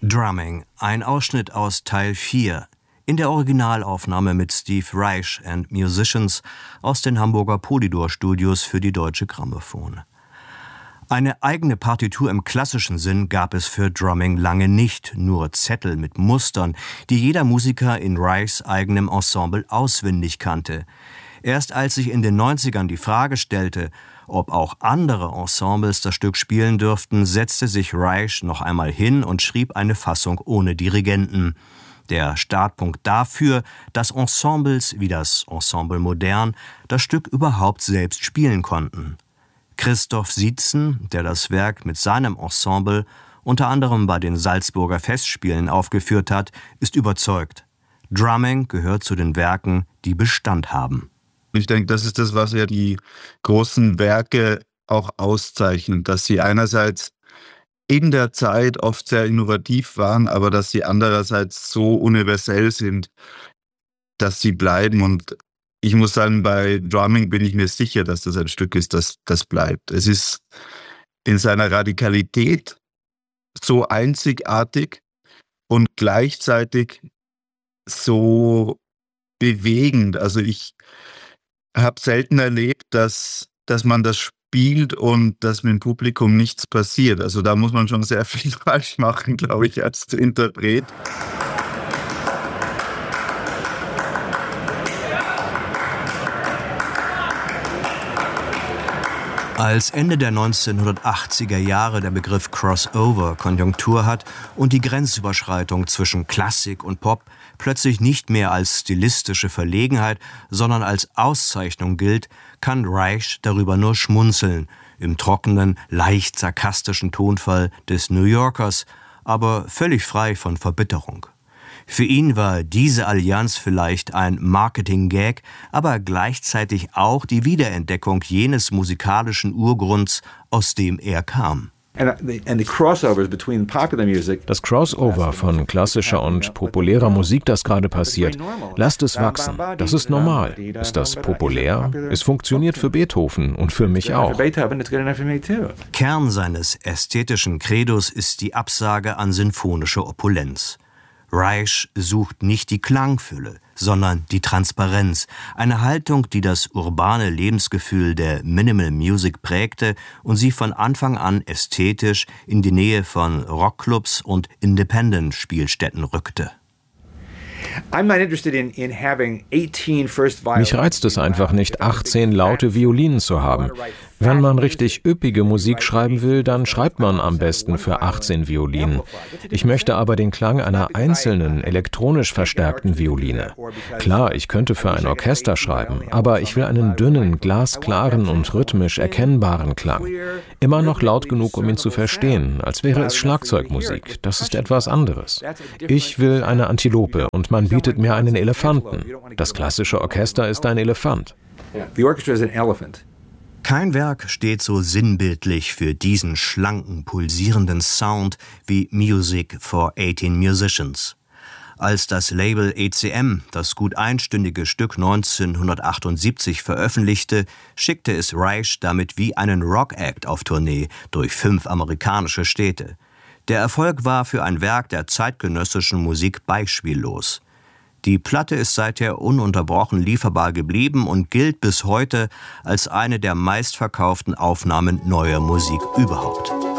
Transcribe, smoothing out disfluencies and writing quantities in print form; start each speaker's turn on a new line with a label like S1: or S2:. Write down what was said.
S1: Drumming, ein Ausschnitt aus Teil 4, in der Originalaufnahme mit Steve Reich and Musicians aus den Hamburger Polydor-Studios für die Deutsche Grammophon. Eine eigene Partitur im klassischen Sinn gab es für Drumming lange nicht, nur Zettel mit Mustern, die jeder Musiker in Reichs eigenem Ensemble auswendig kannte. Erst als sich in den 90ern die Frage stellte, ob auch andere Ensembles das Stück spielen dürften, setzte sich Reich noch einmal hin und schrieb eine Fassung ohne Dirigenten. Der Startpunkt dafür, dass Ensembles wie das Ensemble Modern das Stück überhaupt selbst spielen konnten. Christoph Sietzen, der das Werk mit seinem Ensemble unter anderem bei den Salzburger Festspielen aufgeführt hat, ist überzeugt. Drumming gehört zu den Werken, die Bestand haben.
S2: Ich denke, das ist das, was ja die großen Werke auch auszeichnet, dass sie einerseits in der Zeit oft sehr innovativ waren, aber dass sie andererseits so universell sind, dass sie bleiben. Und ich muss sagen, bei Drumming bin ich mir sicher, dass das ein Stück ist, das bleibt. Es ist in seiner Radikalität so einzigartig und gleichzeitig so bewegend. Also ich habe selten erlebt, dass man das spielt und dass mit dem Publikum nichts passiert. Also da muss man schon sehr viel falsch machen, glaube ich, als Interpret.
S1: Als Ende der 1980er Jahre der Begriff Crossover Konjunktur hat und die Grenzüberschreitung zwischen Klassik und Pop plötzlich nicht mehr als stilistische Verlegenheit, sondern als Auszeichnung gilt, kann Reich darüber nur schmunzeln, im trockenen, leicht sarkastischen Tonfall des New Yorkers, aber völlig frei von Verbitterung. Für ihn war diese Allianz vielleicht ein Marketing-Gag, aber gleichzeitig auch die Wiederentdeckung jenes musikalischen Urgrunds, aus dem er kam.
S3: Das Crossover von klassischer und populärer Musik, das gerade passiert, lasst es wachsen. Das ist normal. Ist das populär? Es funktioniert für Beethoven und für mich auch.
S1: Kern seines ästhetischen Credos ist die Absage an sinfonische Opulenz. Reich sucht nicht die Klangfülle, sondern die Transparenz, eine Haltung, die das urbane Lebensgefühl der Minimal Music prägte und sie von Anfang an ästhetisch in die Nähe von Rockclubs und Independent-Spielstätten rückte.
S3: Mich reizt es einfach nicht, 18 laute Violinen zu haben. Wenn man richtig üppige Musik schreiben will, dann schreibt man am besten für 18 Violinen. Ich möchte aber den Klang einer einzelnen, elektronisch verstärkten Violine. Klar, ich könnte für ein Orchester schreiben, aber ich will einen dünnen, glasklaren und rhythmisch erkennbaren Klang. Immer noch laut genug, um ihn zu verstehen, als wäre es Schlagzeugmusik. Das ist etwas anderes. Ich will eine Antilope und man bietet mir einen Elefanten. Das klassische Orchester ist ein Elefant.
S1: Kein Werk steht so sinnbildlich für diesen schlanken, pulsierenden Sound wie Music for 18 Musicians. Als das Label ECM das gut einstündige Stück 1978 veröffentlichte, schickte es Reich damit wie einen Rock-Act auf Tournee durch 5 amerikanische Städte. Der Erfolg war für ein Werk der zeitgenössischen Musik beispiellos. Die Platte ist seither ununterbrochen lieferbar geblieben und gilt bis heute als eine der meistverkauften Aufnahmen neuer Musik überhaupt.